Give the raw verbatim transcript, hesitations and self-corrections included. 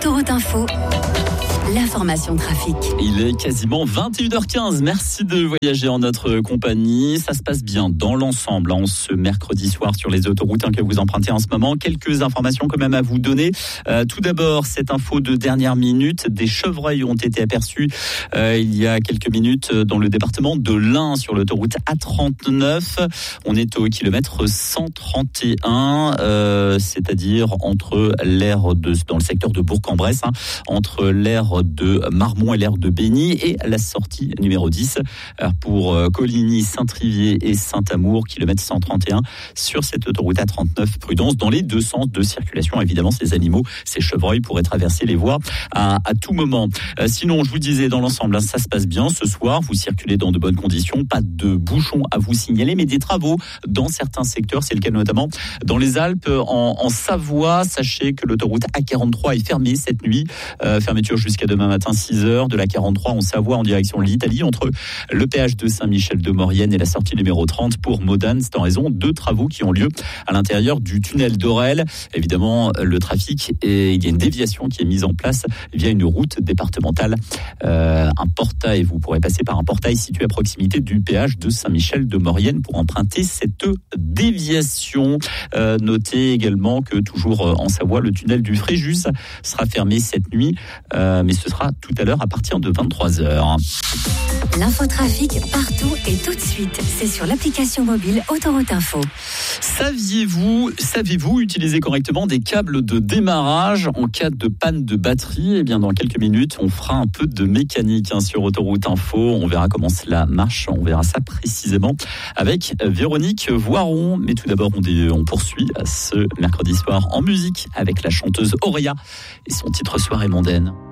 Autoroute Info, l'information trafic. Il est quasiment vingt et une heures quinze. Merci de voyager en notre compagnie. Ça se passe bien dans l'ensemble en ce mercredi soir sur les autoroutes hein, que vous empruntez en ce moment. Quelques informations quand même à vous donner. Euh, tout d'abord, cette info de dernière minute. Des chevreuils ont été aperçus euh, il y a quelques minutes dans le département de l'Ain sur l'autoroute A trente-neuf. On est au kilomètre cent trente et un, euh, c'est-à-dire entre l'aire de, dans le secteur de Bourg-en-Bresse, hein, entre l'aire de Marmont et l'aire de Béni et la sortie numéro dix pour Coligny, Saint-Trivier et Saint-Amour, kilomètre cent trente et un sur cette autoroute A trente-neuf. Prudence dans les deux sens de circulation. Évidemment, ces animaux, ces chevreuils pourraient traverser les voies à, à tout moment. Euh, sinon, je vous disais dans l'ensemble, hein, ça se passe bien ce soir. Vous circulez dans de bonnes conditions, pas de bouchons à vous signaler, mais des travaux dans certains secteurs. C'est le cas notamment dans les Alpes, en, en Savoie. Sachez que l'autoroute A quarante-trois est fermée cette nuit. Euh, fermeture jusqu'à demain matin six heures de la quarante-trois en Savoie en direction de l'Italie entre le péage de Saint-Michel-de-Maurienne et la sortie numéro trente pour Modane. C'est en raison de travaux qui ont lieu à l'intérieur du tunnel d'Orel. Évidemment, le trafic et il y a une déviation qui est mise en place via une route départementale. Euh, un portail, vous pourrez passer par un portail situé à proximité du péage de Saint-Michel-de-Maurienne pour emprunter cette déviation. Euh, notez également que toujours en Savoie, le tunnel du Fréjus sera fermé cette nuit, euh, mais ce sera tout à l'heure à partir de vingt-trois heures. L'infotrafic partout et tout de suite. C'est sur l'application mobile Autoroute Info. Saviez-vous, savez-vous utiliser correctement des câbles de démarrage en cas de panne de batterie? Eh bien, dans quelques minutes, on fera un peu de mécanique hein, sur Autoroute Info. On verra comment cela marche. On verra ça précisément avec Véronique Voiron. Mais tout d'abord, on, dé, on poursuit ce mercredi soir en musique avec la chanteuse Auréa et son titre Soirée mondaine.